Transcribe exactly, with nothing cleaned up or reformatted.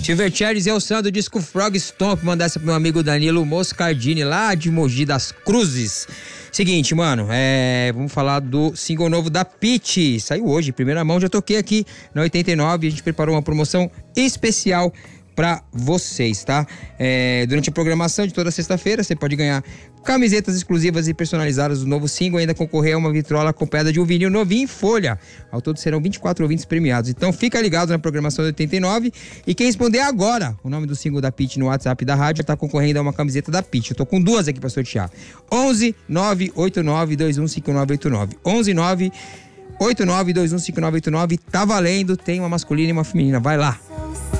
Silverchair e o Sandro, disco Frog Stomp, mandar essa pro meu amigo Danilo Moscardini, lá de Mogi das Cruzes. Seguinte, mano, é, vamos falar do single novo da Pitty. Saiu hoje, primeira mão, já toquei aqui na oitenta e nove. A gente preparou uma promoção especial pra vocês, tá? É, durante a programação de toda sexta-feira, você pode ganhar camisetas exclusivas e personalizadas do novo single, ainda concorrer a uma vitrola acompanhada de um vinil novinho em folha. Ao todo serão vinte e quatro ouvintes premiados. Então fica ligado na programação da oitenta e nove, e quem responder agora o nome do single da Pitty no WhatsApp da rádio tá concorrendo a uma camiseta da Pitty. Eu tô com duas aqui pra sortear. onze nove oito nove dois um cinco nove oito nove. onze nove oito nove dois um cinco nove oito nove. Tá valendo, tem uma masculina e uma feminina. Vai lá.